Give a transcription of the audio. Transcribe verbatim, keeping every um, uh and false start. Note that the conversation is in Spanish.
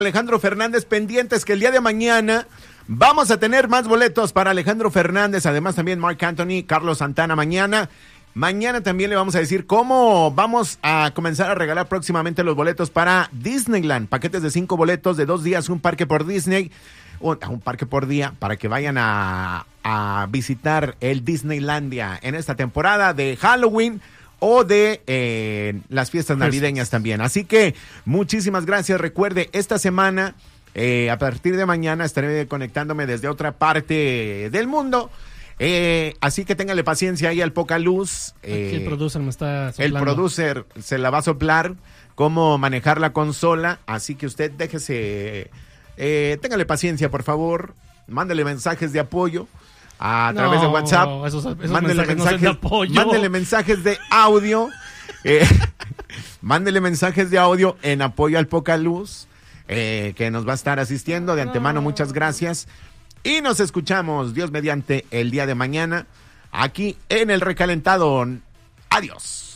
Alejandro Fernández, pendientes que el día de mañana vamos a tener más boletos para Alejandro Fernández, además también Marc Anthony, Carlos Santana mañana. Mañana también le vamos a decir cómo vamos a comenzar a regalar próximamente los boletos para Disneyland, paquetes de cinco boletos de dos días, un parque por Disney, un, un parque por día, para que vayan a, a visitar el Disneylandia en esta temporada de Halloween o de eh, las fiestas navideñas también. Así que muchísimas gracias. Recuerde, esta semana, eh, a partir de mañana, estaré conectándome desde otra parte del mundo. Eh, así que téngale paciencia ahí al Poca Luz. Eh, Aquí el producer me está soplando. El producer se la va a soplar cómo manejar la consola. Así que usted déjese, eh, téngale paciencia, por favor. Mándele mensajes de apoyo a No, través de WhatsApp. Esos, esos mándele, mensajes, mensajes, no son de apoyo. mándele mensajes de audio. eh, mándele mensajes de audio en apoyo al Poca Luz, eh, que nos va a estar asistiendo. De antemano, muchas gracias. Y nos escuchamos, Dios mediante, el día de mañana, aquí en El Recalentado. Adiós.